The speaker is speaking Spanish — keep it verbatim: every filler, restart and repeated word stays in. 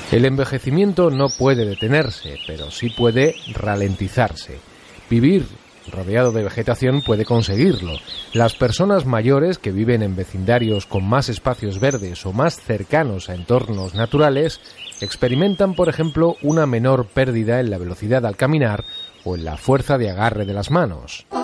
El envejecimiento no puede detenerse, pero sí puede ralentizarse. Vivir rodeado de vegetación puede conseguirlo. Las personas mayores que viven en vecindarios con más espacios verdes o más cercanos a entornos naturales experimentan, por ejemplo, una menor pérdida en la velocidad al caminar o en la fuerza de agarre de las manos.